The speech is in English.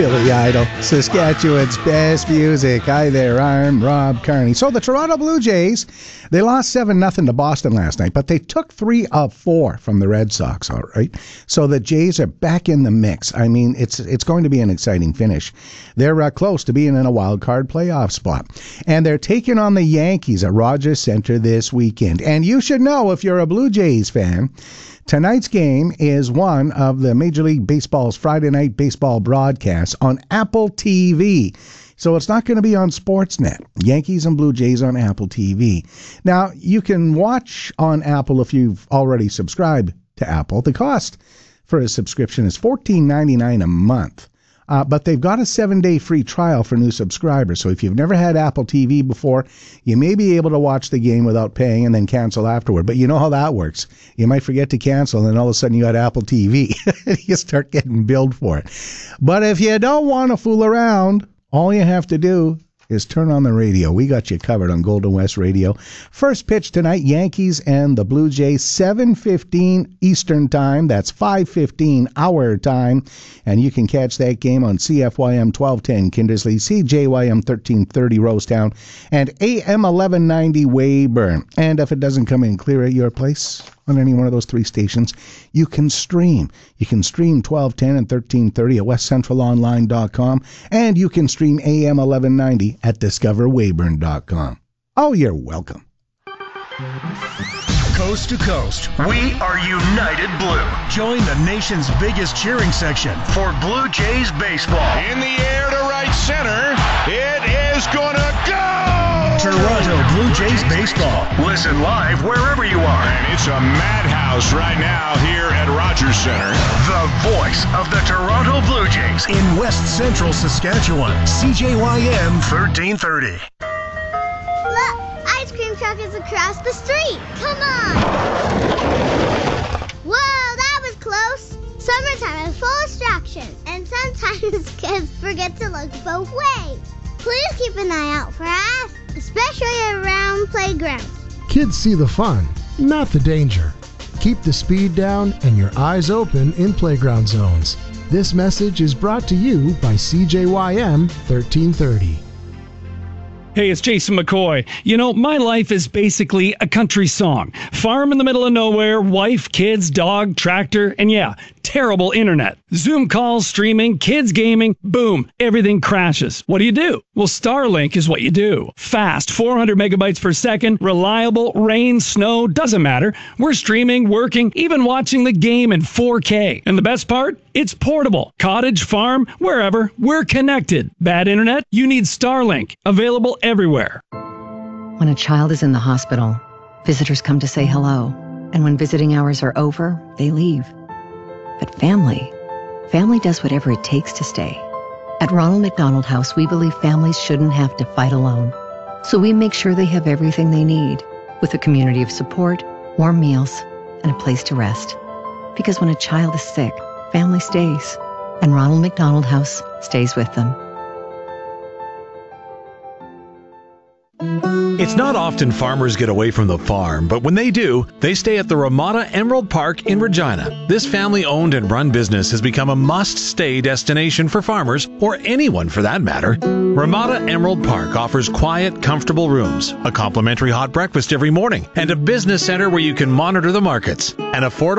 Billy Idol, Saskatchewan's best music. Hi there, I'm Rob Carney. So the Toronto Blue Jays, they lost 7-0 to Boston last night, but they took 3 of 4 from the Red Sox, all right? So the Jays are back in the mix. I mean, it's going to be an exciting finish. They're close to being in a wild card playoff spot. And they're taking on the Yankees at Rogers Center this weekend. And you should know, if you're a Blue Jays fan, tonight's game is one of the Major League Baseball's Friday night baseball broadcasts on Apple TV. So it's not going to be on Sportsnet. Yankees and Blue Jays on Apple TV. Now, you can watch on Apple if you've already subscribed to Apple. The cost for a subscription is $14.99 a month. But they've got a 7-day free trial for new subscribers. So if you've never had Apple TV before, you may be able to watch the game without paying and then cancel afterward. But you know how that works. You might forget to cancel, and then all of a sudden you got Apple TV. You start getting billed for it. But if you don't want to fool around, all you have to do is turn on the radio. We got you covered on Golden West Radio. First pitch tonight, Yankees and the Blue Jays, 7:15 Eastern Time. That's 5:15 our time. And you can catch that game on CFYM 1210 Kindersley, CJYM 1330 Rosetown, and AM 1190 Weyburn. And if it doesn't come in clear at your place on any one of those 3 stations, you can stream. You can stream 1210 and 1330 at westcentralonline.com, and you can stream AM 1190 at discoverweyburn.com. Oh, you're welcome. Coast to coast, we are United Blue. Join the nation's biggest cheering section for Blue Jays baseball. In the air to right center, it is gonna go! Toronto Blue Jays baseball. Listen live wherever you are. And it's a madhouse right now here at Rogers Center. The voice of the Toronto Blue Jays in West Central Saskatchewan. CJYM 1330. Look, ice cream truck is across the street. Come on. Whoa, that was close. Summertime is full of distractions, and sometimes kids forget to look both ways. Please keep an eye out for us, especially around playgrounds. Kids see the fun, not the danger. Keep the speed down and your eyes open in playground zones. This message is brought to you by CJYM 1330. Hey, it's Jason McCoy. You know, my life is basically a country song. Farm in the middle of nowhere, wife, kids, dog, tractor, and yeah, terrible internet. Zoom calls, streaming, kids gaming, boom, everything crashes. What do? Well, Starlink is what you do. Fast, 400 megabytes per second, reliable, rain, snow, doesn't matter. We're streaming, working, even watching the game in 4K. And the best part? It's portable. Cottage, farm, wherever, we're connected. Bad internet? You need Starlink. Available everywhere. When a child is in the hospital, visitors come to say hello. And when visiting hours are over, they leave. But family does whatever it takes to stay. At Ronald McDonald House, we believe families shouldn't have to fight alone. So we make sure they have everything they need, with a community of support, warm meals, and a place to rest. Because when a child is sick, family stays, and Ronald McDonald House stays with them. It's not often farmers get away from the farm, but when they do, they stay at the Ramada Emerald Park in Regina. This family-owned and run business has become a must-stay destination for farmers, or anyone for that matter. Ramada Emerald Park offers quiet, comfortable rooms, a complimentary hot breakfast every morning, and a business center where you can monitor the markets. An affordable